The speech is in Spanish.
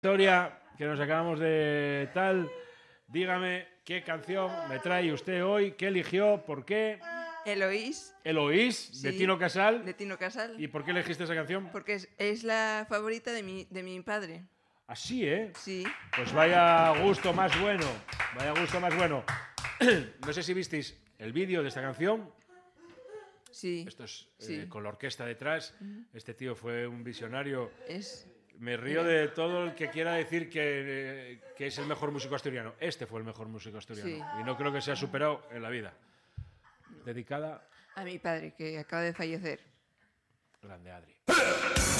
Historia que nos acabamos de tal. Dígame qué canción me trae usted hoy, qué eligió, por qué. Eloís. Eloís, Sí, de Tino Casal. De Tino Casal. ¿Y por qué elegiste esa canción? Porque es la favorita de mi padre. Así, ¿eh? Sí. Pues vaya gusto más bueno. Vaya gusto más bueno. No sé si visteis el vídeo de esta canción. Sí. Esto es Sí. con la orquesta detrás. Este tío fue un visionario. Me río Mira. de todo el que quiera decir que es el mejor músico asturiano. Este fue el mejor músico asturiano. Sí. Y no creo que se ha superado en la vida. Dedicada A mi padre, que acaba de fallecer. Grande Adri.